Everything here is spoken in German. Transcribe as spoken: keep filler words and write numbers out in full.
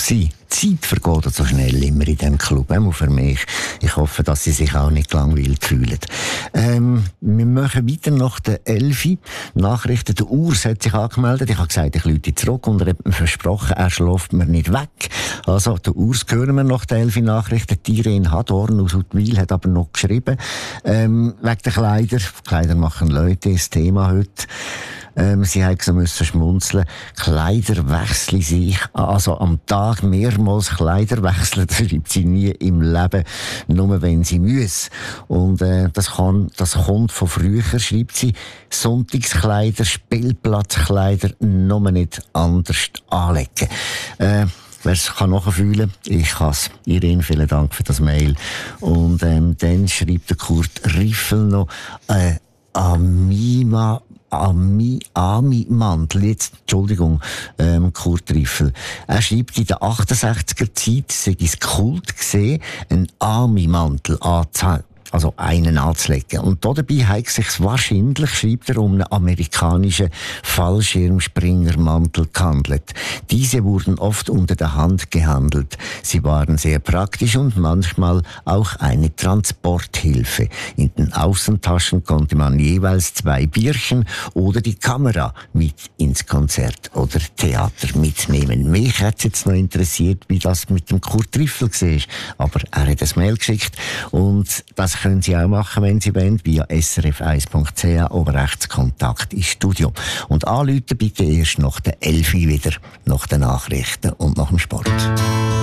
sein. Die Zeit vergeht so schnell immer in diesem Club, auch für mich. Ich hoffe, dass Sie sich auch nicht gelangweilt fühlen. Ähm, wir machen weiter nach der Elfi. Nachrichten, der Urs hat sich angemeldet. Ich habe gesagt, ich rufe zurück und er hat mir versprochen, er schläft mir nicht weg. Also, der Urs hören wir nach der Elfi Nachrichten. Die Irene Hadorn aus Huttwil hat aber noch geschrieben, ähm, wegen der Kleider. Kleider machen Leute, das Thema heute. Ähm, sie haben so müssen schmunzeln. Kleider wechseln sich, also am Tag mehrmals Kleider wechseln, das schreibt sie nie im Leben, nur wenn sie müssen. Und äh, das, kann, das kommt von früher, schreibt sie. Sonntagskleider, Spielplatzkleider, nur nicht anders anlegen. Äh, Wer es kann nachfühlen, ich kann es. Irene, vielen Dank für das Mail. Und ähm, dann schreibt der Kurt Riffel noch, äh, Amima Ami, Ami-Mantel, jetzt, Entschuldigung, ähm, Kurt Riffel. Er schreibt, in der achtundsechziger Zeit sei es Kult gesehen, einen Ami-Mantel anzuziehen. Also einen anzulegen. Und dabei hat es sich wahrscheinlich, schreibt er, um einen amerikanischen Fallschirmspringermantel gehandelt. Diese wurden oft unter der Hand gehandelt. Sie waren sehr praktisch und manchmal auch eine Transporthilfe. In den Außentaschen konnte man jeweils zwei Bierchen oder die Kamera mit ins Konzert oder Theater mitnehmen. Mich hat es jetzt noch interessiert, wie das mit dem Kurt Riffel war. Aber er hat ein Mail geschickt und das können Sie auch machen, wenn Sie wollen, via s r f eins punkt c h oben rechts Kontakt ins Studio. Und anrufen bitte erst nach der Elfi wieder, nach den Nachrichten und nach dem Sport.